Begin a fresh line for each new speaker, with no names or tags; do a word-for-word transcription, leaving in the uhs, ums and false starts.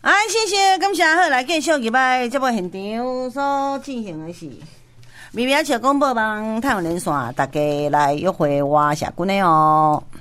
哎，谢谢，感谢好，来继续入来节目现场所进行的是秘密小广播网太阳连线，大家来约会我社群的哦。